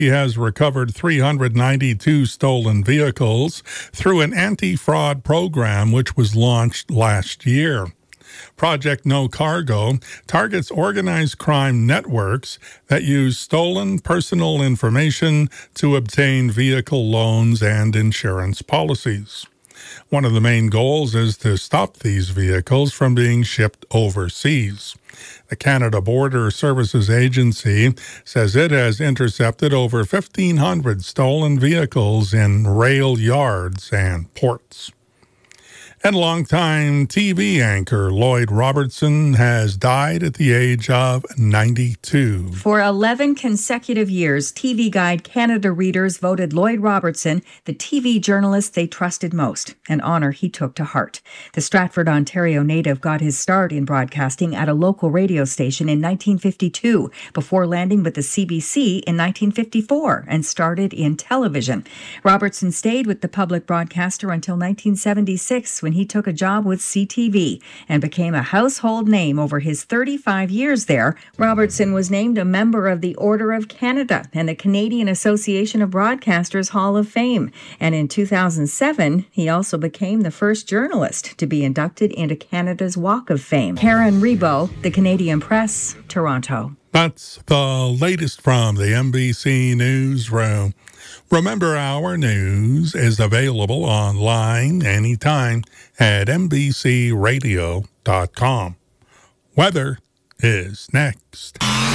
He has recovered 392 stolen vehicles through an anti-fraud program which was launched last year. Project No Cargo targets organized crime networks that use stolen personal information to obtain vehicle loans and insurance policies. One of the main goals is to stop these vehicles from being shipped overseas. The Canada Border Services Agency says it has intercepted over 1,500 stolen vehicles in rail yards and ports. And longtime TV anchor Lloyd Robertson has died at the age of 92. For 11 consecutive years, TV Guide Canada readers voted Lloyd Robertson the TV journalist they trusted most, an honor he took to heart. The Stratford, Ontario native got his start in broadcasting at a local radio station in 1952 before landing with the CBC in 1954 and started in television. Robertson stayed with the public broadcaster until 1976 when he took a job with CTV and became a household name over his 35 years there. Robertson was named a member of the Order of Canada and the Canadian Association of Broadcasters Hall of Fame. And in 2007, he also became the first journalist to be inducted into Canada's Walk of Fame. Karen Rebo, The Canadian Press, Toronto. That's the latest from the NBC Newsroom. Remember, our news is available online anytime at NBCRadio.com. Weather is next.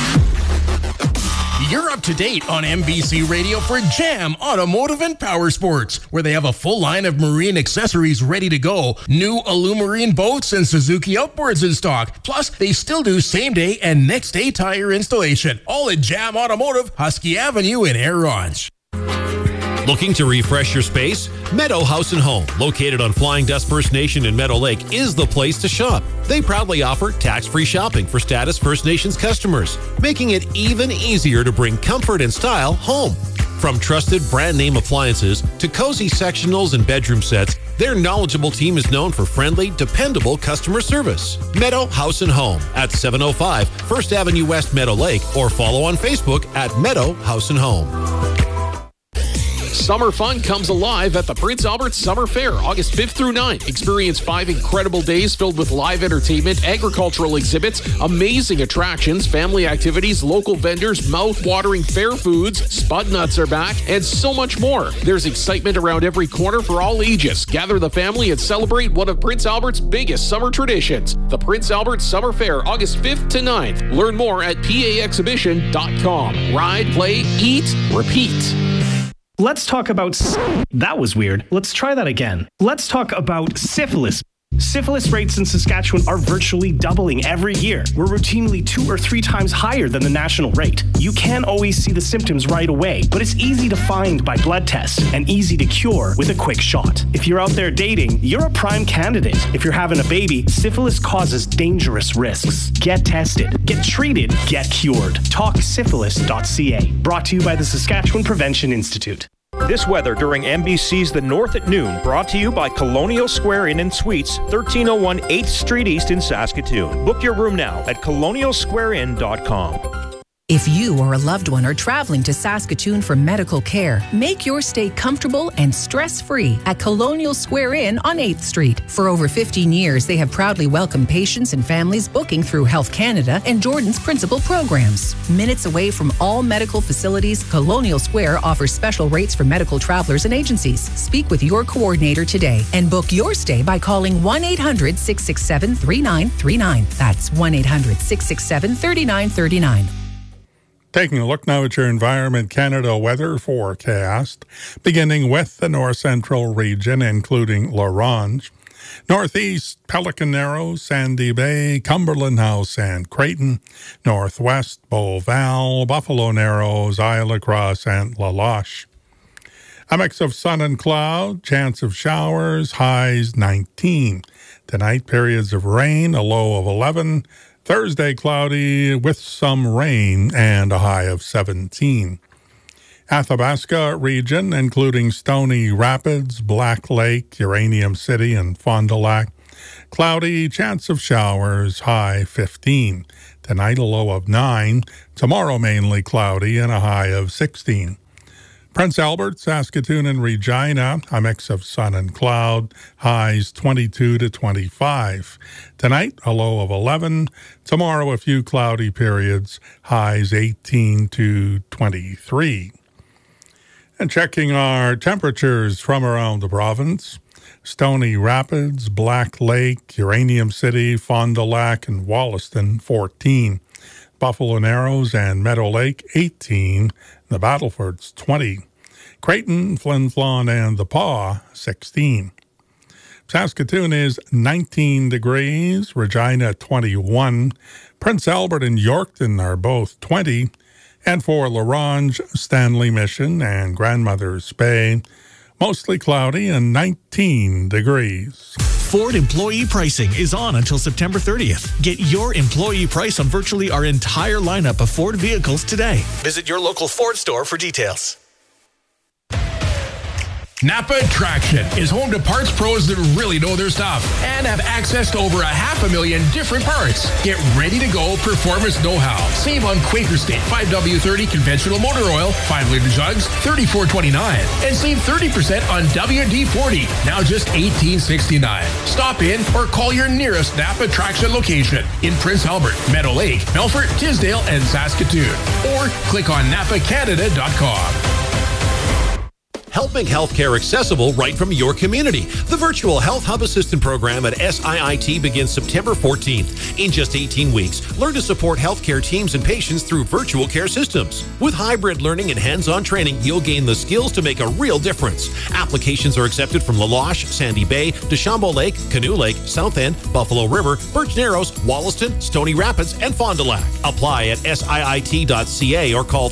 You're up to date on NBC Radio for Jam Automotive and Power Sports, where they have a full line of marine accessories ready to go. New Illumarine boats and Suzuki outboards in stock. Plus, they still do same-day and next-day tire installation. All at Jam Automotive, Husky Avenue in Air Ronge. Looking to refresh your space? Meadow House and Home, located on Flying Dust First Nation in Meadow Lake, is the place to shop. They proudly offer tax-free shopping for Status First Nations customers, making it even easier to bring comfort and style home. From trusted brand-name appliances to cozy sectionals and bedroom sets, their knowledgeable team is known for friendly, dependable customer service. Meadow House and Home at 705 First Avenue West, Meadow Lake, or follow on Facebook at Meadow House and Home. Summer fun comes alive at the Prince Albert Summer Fair, August 5th through 9th. Experience 5 incredible days filled with live entertainment, agricultural exhibits, amazing attractions, family activities, local vendors, mouth-watering fair foods, Spud Nuts are back, and so much more. There's excitement around every corner for all ages. Gather the family and celebrate one of Prince Albert's biggest summer traditions. The Prince Albert Summer Fair, August 5th to 9th. Learn more at paexhibition.com. Ride, play, eat, repeat. Let's talk about... That was weird. Let's try that again. Let's talk about syphilis. Syphilis rates in Saskatchewan are virtually doubling every year. We're routinely 2 or 3 times higher than the national rate. You can't always see the symptoms right away, but it's easy to find by blood tests and easy to cure with a quick shot. If you're out there dating, you're a prime candidate. If you're having a baby, syphilis causes dangerous risks. Get tested, get treated, get cured. TalkSyphilis.ca. Brought to you by the Saskatchewan Prevention Institute. This weather during NBC's The North at Noon, brought to you by Colonial Square Inn and Suites, 1301 8th Street East in Saskatoon. Book your room now at colonialsquareinn.com. If you or a loved one are traveling to Saskatoon for medical care, make your stay comfortable and stress-free at Colonial Square Inn on 8th Street. For over 15 years, they have proudly welcomed patients and families booking through Health Canada and Jordan's principal programs. Minutes away from all medical facilities, Colonial Square offers special rates for medical travelers and agencies. Speak with your coordinator today and book your stay by calling 1-800-667-3939. That's 1-800-667-3939. Taking a look now at your Environment Canada weather forecast, beginning with the north central region, including La Ronge, northeast, Pelican Narrows, Sandy Bay, Cumberland House, and Creighton, northwest, Beauval, Buffalo Narrows, Isle Cross, and La Loche. A mix of sun and cloud, chance of showers, highs 19. Tonight, periods of rain, a low of 11. Thursday, cloudy with some rain and a high of 17. Athabasca region, including Stony Rapids, Black Lake, Uranium City, and Fond du Lac. Cloudy, chance of showers, high 15. Tonight, a low of 9. Tomorrow, mainly cloudy and a high of 16. Prince Albert, Saskatoon, and Regina, a mix of sun and cloud, highs 22 to 25. Tonight, a low of 11. Tomorrow, a few cloudy periods, highs 18 to 23. And checking our temperatures from around the province, Stony Rapids, Black Lake, Uranium City, Fond du Lac, and Wollaston, 14. Buffalo Narrows and Meadow Lake, 18. The Battlefords, 20. Creighton, Flin Flon, and The Pas, 16. Saskatoon is 19 degrees. Regina, 21. Prince Albert and Yorkton are both 20. And for La Ronge, Stanley Mission, and Grandmother's Bay, mostly cloudy and 19 degrees. Ford employee pricing is on until September 30th. Get your employee price on virtually our entire lineup of Ford vehicles today. Visit your local Ford store for details. Napa Traction is home to parts pros that really know their stuff and have access to over 500,000 different parts. Get ready to go performance know-how. Save on Quaker State 5W30 conventional motor oil, 5-liter jugs, $34.29. And save 30% on WD-40, now just $18.69. Stop in or call your nearest Napa Traction location in Prince Albert, Meadow Lake, Melfort, Tisdale, and Saskatoon. Or click on napacanada.com. Help make healthcare accessible right from your community. The Virtual Health Hub Assistant Program at SIIT begins September 14th. In just 18 weeks, learn to support healthcare teams and patients through virtual care systems. With hybrid learning and hands-on training, you'll gain the skills to make a real difference. Applications are accepted from La Loche, Sandy Bay, Deschambault Lake, Canoe Lake, South End, Buffalo River, Birch Narrows, Wollaston, Stony Rapids, and Fond du Lac. Apply at siit.ca or call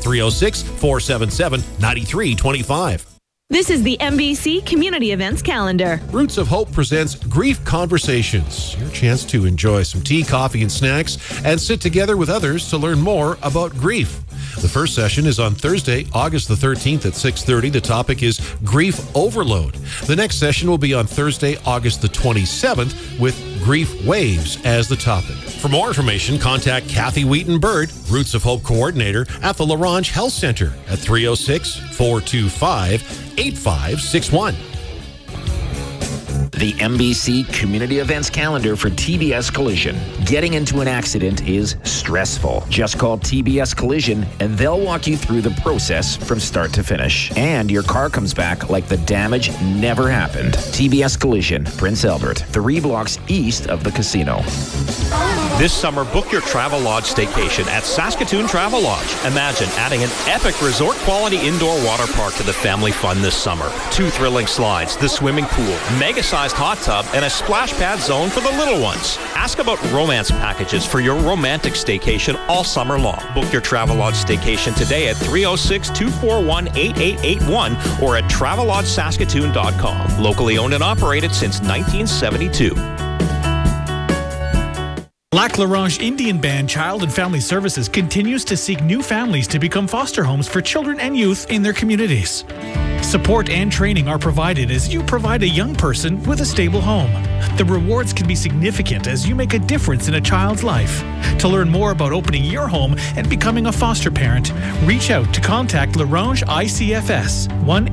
306-477-9325. This is the MBC Community Events Calendar. Roots of Hope presents Grief Conversations, your chance to enjoy some tea, coffee, and snacks, and sit together with others to learn more about grief. The first session is on Thursday, August the 13th at 6:30. The topic is Grief Overload. The next session will be on Thursday, August the 27th, with Grief Waves as the topic. For more information, contact Kathy Wheaton-Bird, Roots of Hope Coordinator at the La Ronge Health Center at 306-425-8561. The MBC Community Events Calendar for TBS Collision. Getting into an accident is stressful. Just call TBS Collision and they'll walk you through the process from start to finish. And your car comes back like the damage never happened. TBS Collision, Prince Albert, 3 blocks east of the casino. This summer, book your Travelodge staycation at Saskatoon Travelodge. Imagine adding an epic resort-quality indoor water park to the family fun this summer. 2 thrilling slides, the swimming pool, mega-sized hot tub, and a splash pad zone for the little ones. Ask about romance packages for your romantic staycation all summer long. Book your Travelodge staycation today at 306-241-8881 or at TravelodgeSaskatoon.com. Locally owned and operated since 1972. Lac La Ronge Indian Band Child and Family Services continues to seek new families to become foster homes for children and youth in their communities. Support and training are provided as you provide a young person with a stable home. The rewards can be significant as you make a difference in a child's life. To learn more about opening your home and becoming a foster parent, reach out to contact La Ronge ICFS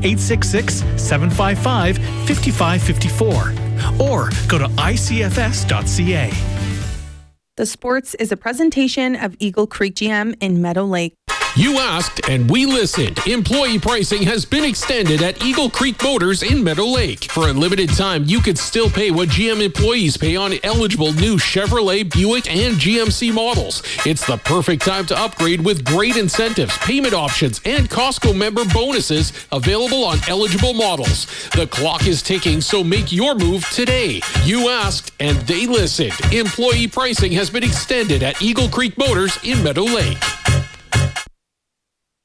1-866-755-5554 or go to icfs.ca. The Sports is a presentation of Eagle Creek GM in Meadow Lake. You asked and we listened. Employee pricing has been extended at Eagle Creek Motors in Meadow Lake. For a limited time, you could still pay what GM employees pay on eligible new Chevrolet, Buick, and GMC models. It's the perfect time to upgrade with great incentives, payment options, and Costco member bonuses available on eligible models. The clock is ticking, so make your move today. You asked and they listened. Employee pricing has been extended at Eagle Creek Motors in Meadow Lake.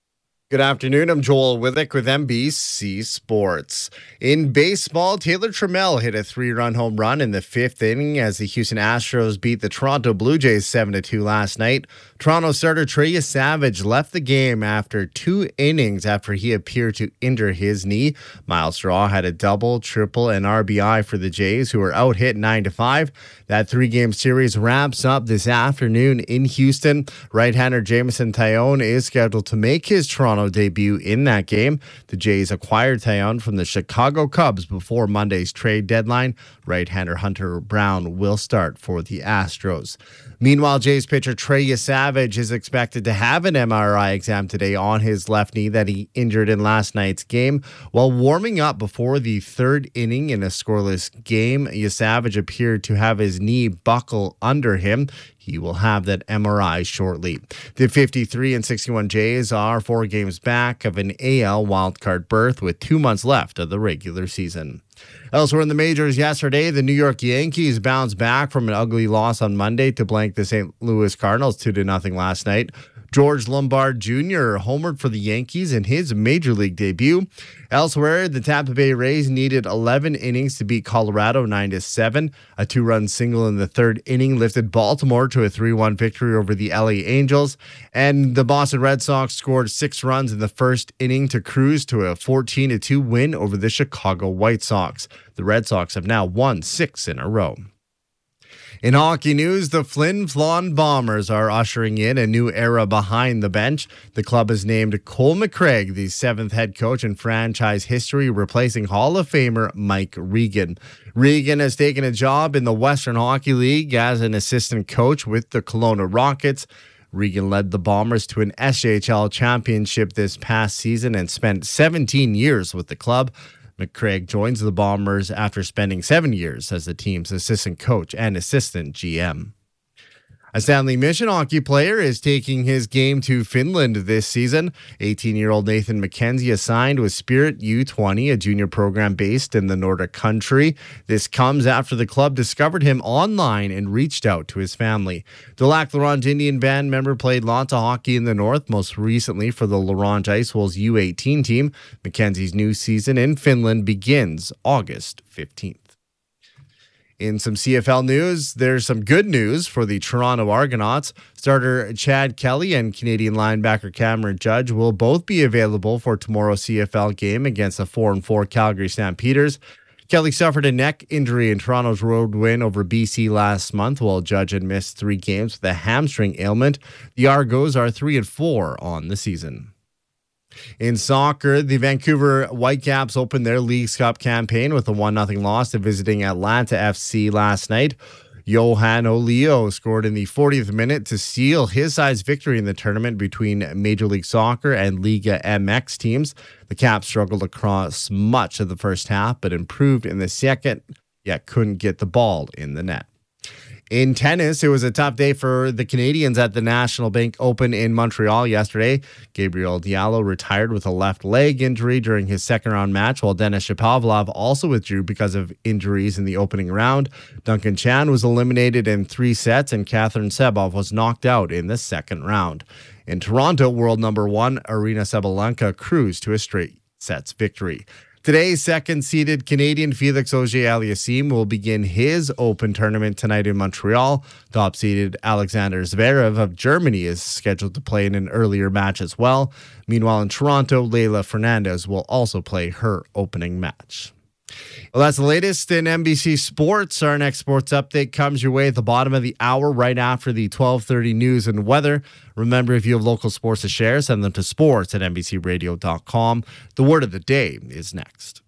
Good afternoon. I'm Joel Withick with NBC Sports. In baseball, Taylor Trammell hit a 3-run home run in the 5th inning as the Houston Astros beat the Toronto Blue Jays 7-2 last night. Toronto starter Trey Savage left the game after 2 innings after he appeared to injure his knee. Miles Straw had a double, triple, and RBI for the Jays, who were out hit 9-5. That 3-game series wraps up this afternoon in Houston. Right-hander Jameson Taillon is scheduled to make his Toronto debut in that game. The Jays acquired Taillon from the Chicago Cubs before Monday's trade deadline. Right-hander Hunter Brown will start for the Astros. Meanwhile, Jays pitcher Trey Savage is expected to have an MRI exam today on his left knee that he injured in last night's game. While warming up before the 3rd inning in a scoreless game, Savage appeared to have his knee buckle under him. He will have that MRI shortly. The 53-61 Jays are 4 games back of an AL wildcard berth with 2 months left of the regular season. Elsewhere in the majors yesterday, the New York Yankees bounced back from an ugly loss on Monday to blank the St. Louis Cardinals 2-0 last night. George Lombard Jr. homered for the Yankees in his major league debut. Elsewhere, the Tampa Bay Rays needed 11 innings to beat Colorado 9-7. A 2-run single in the 3rd inning lifted Baltimore to a 3-1 victory over the LA Angels. And the Boston Red Sox scored 6 runs in the 1st inning to cruise to a 14-2 win over the Chicago White Sox. The Red Sox have now won 6 in a row. In hockey news, the Flin Flon Bombers are ushering in a new era behind the bench. The club has named Cole McCraig the 7th head coach in franchise history, replacing Hall of Famer Mike Regan. Regan has taken a job in the Western Hockey League as an assistant coach with the Kelowna Rockets. Regan led the Bombers to an SJHL championship this past season and spent 17 years with the club. McCraig joins the Bombers after spending 7 years as the team's assistant coach and assistant GM. A Stanley Mission hockey player is taking his game to Finland this season. 18-year-old Nathan McKenzie signed with Spirit U20, a junior program based in the Nordic country. This comes after the club discovered him online and reached out to his family. The Lac La Ronge Indian Band member played lots of hockey in the North, most recently for the La Ronge Ice Wolves U18 team. McKenzie's new season in Finland begins August 15th. In some CFL news, there's some good news for the Toronto Argonauts. Starter Chad Kelly and Canadian linebacker Cameron Judge will both be available for tomorrow's CFL game against the 4-4 Calgary Stampeders. Kelly suffered a neck injury in Toronto's road win over BC last month, while Judge had missed 3 games with a hamstring ailment. The Argos are 3-4 on the season. In soccer, the Vancouver Whitecaps opened their Leagues Cup campaign with a 1-0 loss to visiting Atlanta FC last night. Johan Olio scored in the 40th minute to seal his side's victory in the tournament between Major League Soccer and Liga MX teams. The Caps struggled across much of the first half, but improved in the second, yet couldn't get the ball in the net. In tennis, it was a tough day for the Canadians at the National Bank Open in Montreal yesterday. Gabriel Diallo retired with a left leg injury during his second-round match, while Denis Shapovalov also withdrew because of injuries in the opening round. Duncan Chan was eliminated in 3 sets, and Catherine Sebov was knocked out in the second round. In Toronto, world number 1 Aryna Sabalenka cruised to a straight sets victory. Today, second-seeded Canadian Felix Auger-Aliassime will begin his Open tournament tonight in Montreal. Top-seeded Alexander Zverev of Germany is scheduled to play in an earlier match as well. Meanwhile, in Toronto, Leylah Fernandez will also play her opening match. Well, that's the latest in NBC Sports. Our next sports update comes your way at the bottom of the hour, right after the 12:30 news and weather. Remember, if you have local sports to share, send them to sports@nbcradio.com. The word of the day is next.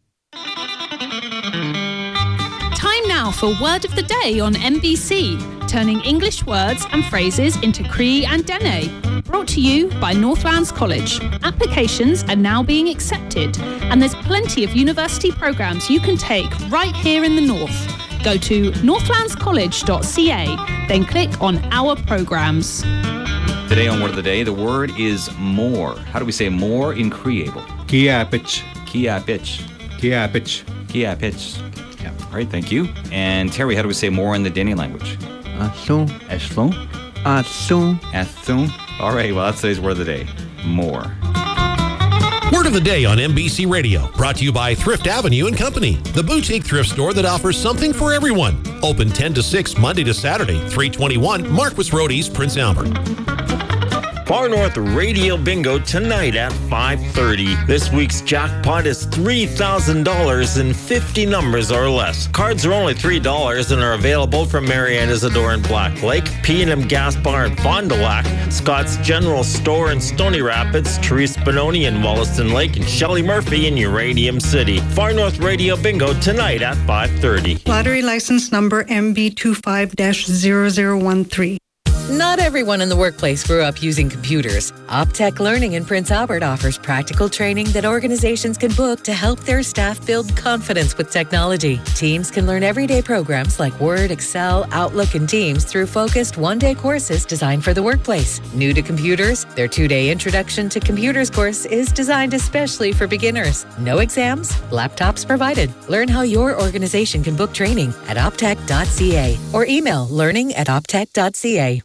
Time now for Word of the Day on NBC, turning English words and phrases into Cree and Dene. Brought to you by Northlands College. Applications are now being accepted, and there's plenty of university programs you can take right here in the North. Go to northlandscollege.ca, then click on Our Programs. Today on Word of the Day, the word is more. How do we say more in Creable? Kiapich. Kiapich. Kiapich. Kiapich. Yeah. All right, thank you. And Terry, how do we say more in the Dene language? Athun. Athun. Athun. Athun. All right, well, that's today's Word of the Day. More. Word of the day on MBC Radio, brought to you by Thrift Avenue & Company, the boutique thrift store that offers something for everyone. Open 10 to 6 Monday to Saturday, 321 Marquis Road East, Prince Albert. Far North Radio Bingo tonight at 5:30. This week's jackpot is $3,000 in 50 numbers or less. Cards are only $3 and are available from Marianne Isidore in Black Lake, P&M Gas Bar in Fond du Lac, Scott's General Store in Stony Rapids, Therese Benoni in Wollaston Lake, and Shelley Murphy in Uranium City. Far North Radio Bingo tonight at 5:30. Lottery license number MB25-0013. Not everyone in the workplace grew up using computers. Optech Learning in Prince Albert offers practical training that organizations can book to help their staff build confidence with technology. Teams can learn everyday programs like Word, Excel, Outlook, and Teams through focused one-day courses designed for the workplace. New to computers, their 2-day Introduction to Computers course is designed especially for beginners. No exams, laptops provided. Learn how your organization can book training at optech.ca or email learning@optech.ca.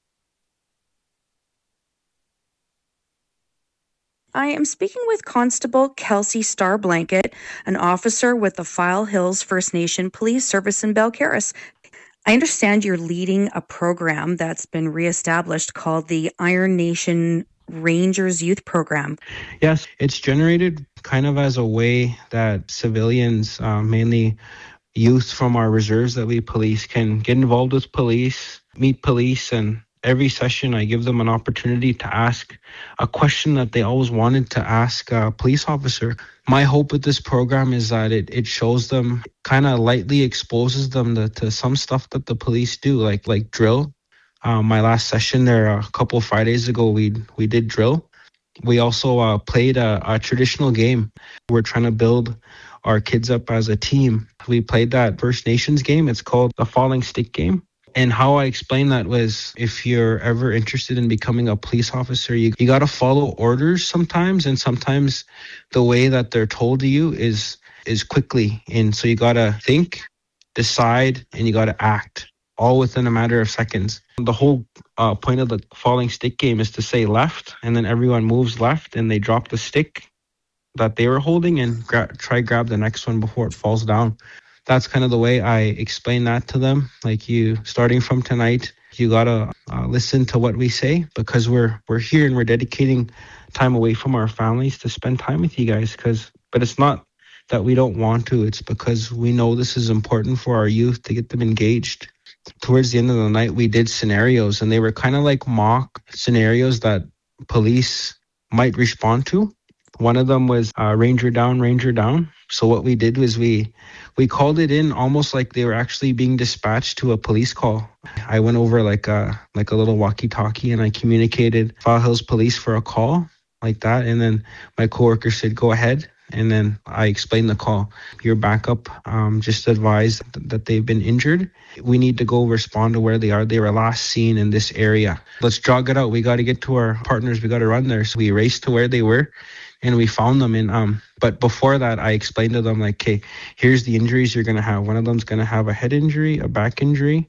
I am speaking with Constable Kelsey Starblanket, an officer with the File Hills First Nation Police Service in Belcarris. I understand you're leading a program that's been reestablished called the Iron Nation Rangers Youth Program. Yes, it's generated kind of as a way that civilians, mainly youth from our reserves that we police, can get involved with police, meet police, and every session, I give them an opportunity to ask a question that they always wanted to ask a police officer. My hope with this program is that it shows them, kind of lightly exposes them to some stuff that the police do, like drill. My last session there a couple of Fridays ago, we did drill. We also played a traditional game. We're trying to build our kids up as a team. We played that First Nations game. It's called the Falling Stick game. And how I explained that was, if you're ever interested in becoming a police officer, you got to follow orders sometimes. And sometimes the way that they're told to you is quickly. And so you got to think, decide, and you got to act, all within a matter of seconds. The whole point of the falling stick game is to say left, and then everyone moves left and they drop the stick that they were holding and grab the next one before it falls down. That's kind of the way I explain that to them. Like, you, starting from tonight, you gotta listen to what we say, because we're here and we're dedicating time away from our families to spend time with you guys. But it's not that we don't want to. It's because we know this is important for our youth to get them engaged. Towards the end of the night, we did scenarios, and they were kind of like mock scenarios that police might respond to. One of them was Ranger down, Ranger down. So what we did was we called it in almost like they were actually being dispatched to a police call. I went over like a little walkie-talkie, and I communicated File Hills Police for a call like that. And then my coworker said, go ahead. And then I explained the call. Your backup just advised that they've been injured. We need to go respond to where they are. They were last seen in this area. Let's jog it out. We got to get to our partners. We got to run there. So we raced to where they were, and we found them. And but before that, I explained to them, like, hey, here's the injuries you're going to have. One of them's going to have a head injury, a back injury,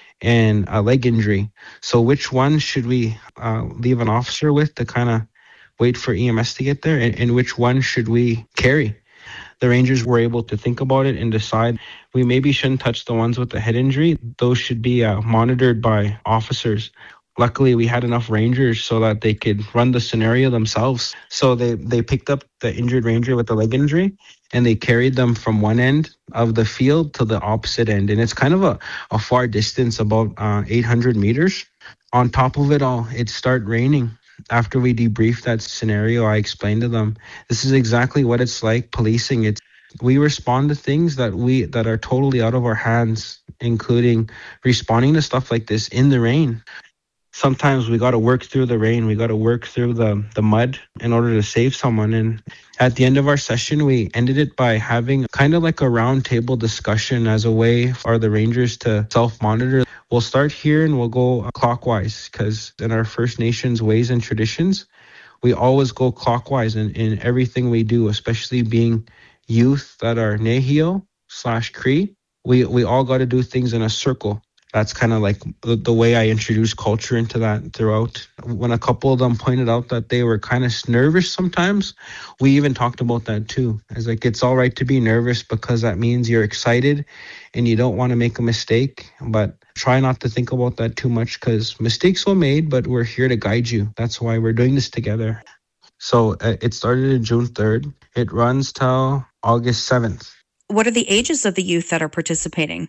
and a leg injury. So which one should we leave an officer with to kind of wait for EMS to get there, and which one should we carry? The Rangers were able to think about it and decide we maybe shouldn't touch the ones with the head injury. Those should be monitored by officers. Luckily, we had enough Rangers so that they could run the scenario themselves. So they picked up the injured Ranger with the leg injury, and they carried them from one end of the field to the opposite end. And it's kind of a far distance, about 800 meters. On top of it all, it started raining. After we debriefed that scenario, I explained to them, this is exactly what it's like policing. We respond to things that are totally out of our hands, including responding to stuff like this in the rain. Sometimes we got to work through the rain. We got to work through the mud in order to save someone. And at the end of our session, we ended it by having kind of like a round table discussion as a way for the Rangers to self-monitor. We'll start here and we'll go clockwise, because in our First Nations ways and traditions, we always go clockwise in everything we do, especially being youth that are Nehio /Cree. We all got to do things in a circle. that's kind of like the way I introduce culture into that throughout. When a couple of them pointed out that they were kind of nervous sometimes, we even talked about that too. It's like, it's all right to be nervous because that means you're excited and you don't want to make a mistake. But try not to think about that too much because mistakes were made, but we're here to guide you. That's why we're doing this together. So it started on June 3rd. It runs till August 7th. What are the ages of the youth that are participating?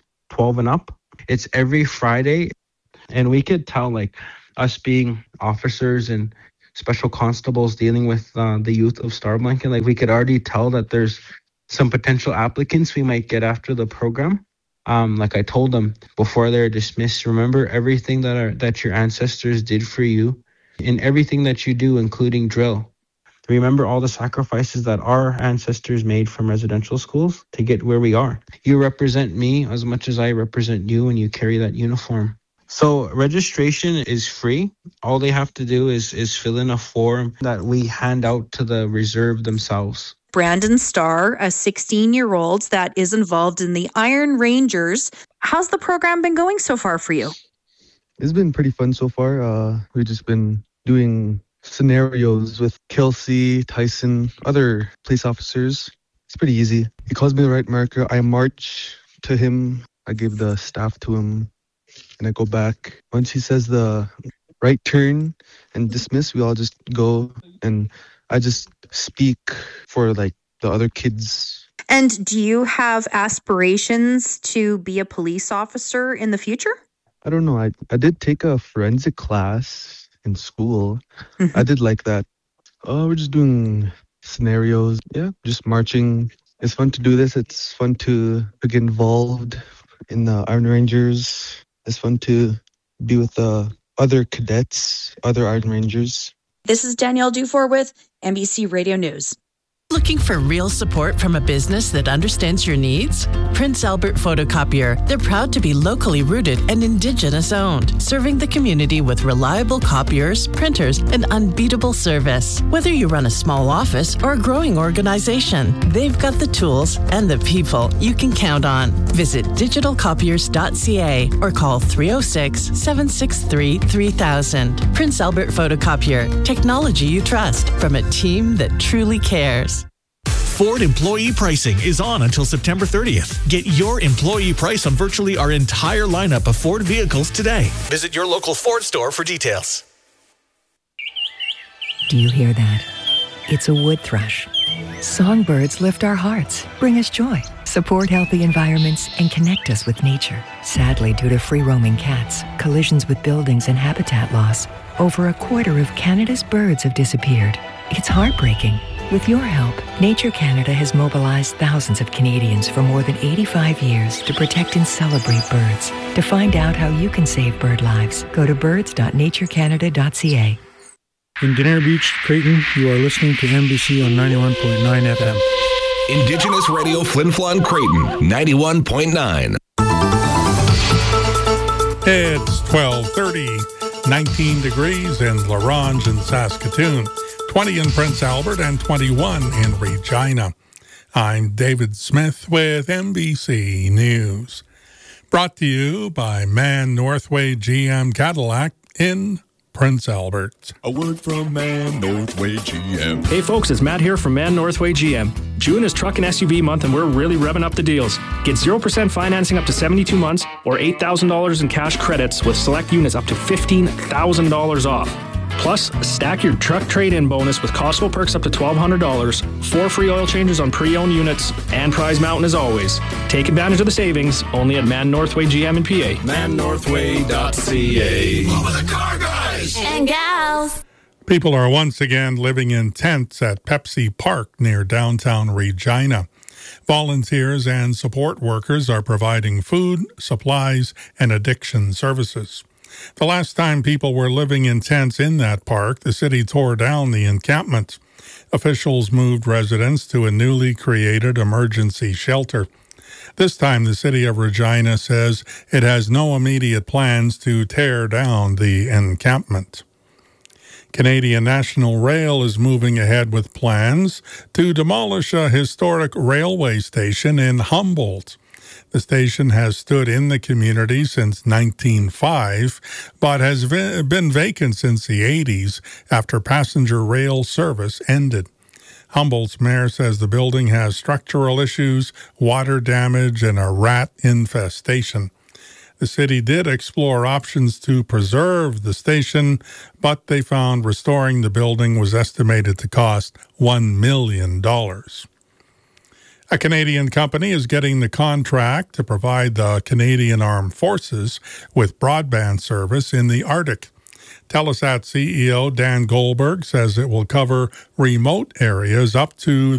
12 and up. It's every Friday, and we could tell, like, us being officers and special constables dealing with the youth of Star Blanket, like, we could already tell that there's some potential applicants we might get after the program. Like I told them before they're dismissed, remember everything that your ancestors did for you in everything that you do, including drill. Remember all the sacrifices that our ancestors made from residential schools to get where we are. You represent me as much as I represent you when you carry that uniform. So registration is free. All they have to do is fill in a form that we hand out to the reserve themselves. Brandon Starr, a 16-year-old that is involved in the Iron Rangers. How's the program been going so far for you? It's been pretty fun so far. We've just been doing scenarios with Kelsey, Tyson, other police officers. It's pretty easy. He calls me the right marker. I march to him. I give the staff to him, and I go back. Once he says the right turn and dismiss, we all just go, and I just speak for like the other kids. And do you have aspirations to be a police officer in the future? I don't know. I did take a forensic class in school. I did like that. We're just doing scenarios. Yeah, just marching. It's fun to do this. It's fun to get involved in the Iron Rangers. It's fun to be with the other cadets, other Iron Rangers. This is Danielle Dufour with NBC Radio News. Looking for real support from a business that understands your needs? Prince Albert Photocopier. They're proud to be locally rooted and Indigenous owned, serving the community with reliable copiers, printers, and unbeatable service. Whether you run a small office or a growing organization, they've got the tools and the people you can count on. Visit digitalcopiers.ca or call 306-763-3000. Prince Albert Photocopier. Technology you trust from a team that truly cares. Ford employee pricing is on until September 30th. Get your employee price on virtually our entire lineup of Ford vehicles today. Visit your local Ford store for details. Do you hear that? It's a wood thrush. Songbirds lift our hearts, bring us joy, support healthy environments, and connect us with nature. Sadly, due to free-roaming cats, collisions with buildings, and habitat loss, over a quarter of Canada's birds have disappeared. It's heartbreaking. With your help, Nature Canada has mobilized thousands of Canadians for more than 85 years to protect and celebrate birds. To find out how you can save bird lives, go to birds.naturecanada.ca. In Danair Beach, Creighton, you are listening to NBC on 91.9 FM. Indigenous Radio Flin Flon Creighton, 91.9. It's 12:30, 19 degrees in La Ronge and Saskatoon, 20 in Prince Albert, and 21 in Regina. I'm David Smith with NBC News. Brought to you by Man Northway GM Cadillac in Prince Albert. A word from Man Northway GM. Hey folks, it's Matt here from Man Northway GM. June is truck and SUV month and we're really revving up the deals. Get 0% financing up to 72 months or $8,000 in cash credits with select units up to $15,000 off. Plus, stack your truck trade-in bonus with Costco perks up to $1,200, 4 free oil changes on pre-owned units, and Prize Mountain as always. Take advantage of the savings only at Man Northway GM in PA. ManNorthway.ca. All of the car guys and gals. People are once again living in tents at Pepsi Park near downtown Regina. Volunteers and support workers are providing food, supplies, and addiction services. The last time people were living in tents in that park, the city tore down the encampment. Officials moved residents to a newly created emergency shelter. This time, the city of Regina says it has no immediate plans to tear down the encampment. Canadian National Rail is moving ahead with plans to demolish a historic railway station in Humboldt. The station has stood in the community since 1905, but has been vacant since the 80s after passenger rail service ended. Humboldt's mayor says the building has structural issues, water damage, and a rat infestation. The city did explore options to preserve the station, but they found restoring the building was estimated to cost $1 million. A Canadian company is getting the contract to provide the Canadian Armed Forces with broadband service in the Arctic. Telesat CEO Dan Goldberg says it will cover remote areas up to